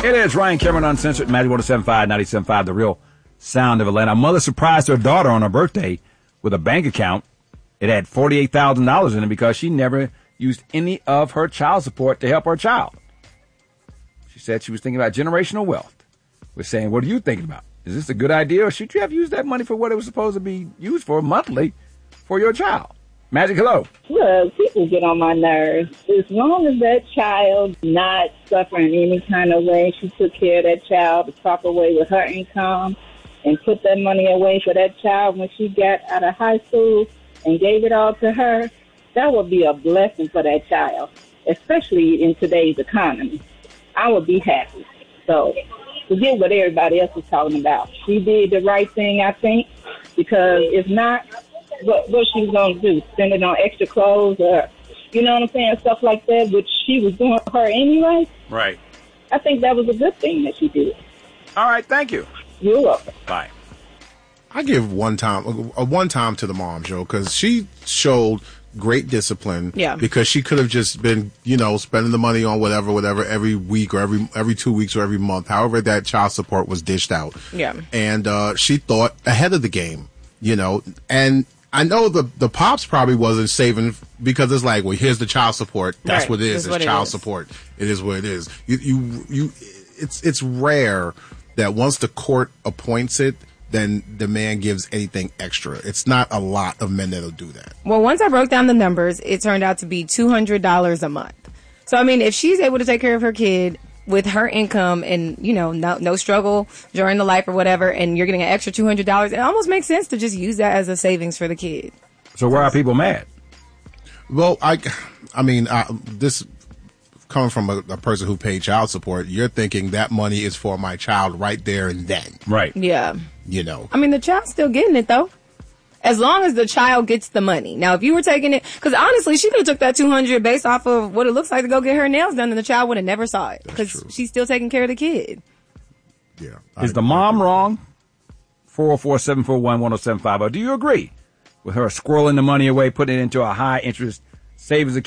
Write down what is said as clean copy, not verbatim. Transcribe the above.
It is Ryan Cameron Uncensored, Magic 107.5, 97.5, The Real Sound of Atlanta. A mother surprised her daughter on her birthday with a bank account. It had $48,000 in it because she never used any of her child support to help her child. She said she was thinking about generational wealth. We're saying, what are you thinking about? Is this a good idea, or should you have used that money for what it was supposed to be used for monthly for your child? Magic, hello. Well, people get on my nerves. As long as that child not suffering any kind of way, she took care of that child the proper way with her income and put that money away for that child when she got out of high school and gave it all to her, that would be a blessing for that child, especially in today's economy. I would be happy. So forget what everybody else is talking about. She did the right thing, I think, because if not, what she's going to do? Spend it on extra clothes or, you know what I'm saying, stuff like that, which she was doing for her anyway. Right. I think that was a good thing that she did. All right, thank you. You're welcome. Bye. I give one time to the mom, Joe, because she showed great discipline. Yeah. Because she could have just been, spending the money on whatever every week or every 2 weeks or every month, however that child support was dished out. Yeah. And she thought ahead of the game, and I know the pops probably wasn't saving because it's like, well, here's the child support. That's right. what it is. It's child support. It is what it is. It's rare that once the court appoints it, then the man gives anything extra. It's not a lot of men that'll do that. Well, once I broke down the numbers, it turned out to be $200 a month. So, I mean, if she's able to take care of her kid with her income and, no struggle during the life or whatever, and you're getting an extra $200, it almost makes sense to just use that as a savings for the kid. So why are people mad? Well, I mean, this coming from a person who paid child support, you're thinking that money is for my child right there and then. Right. Yeah. I mean, the child's still getting it, though. As long as the child gets the money. Now, if you were taking it, because honestly, she could have took that $200 based off of what it looks like to go get her nails done, and the child would have never saw it because she's still taking care of the kid. Yeah. Is the mom wrong? 404-741-1075. Do you agree with her squirreling the money away, putting it into a high interest savings account?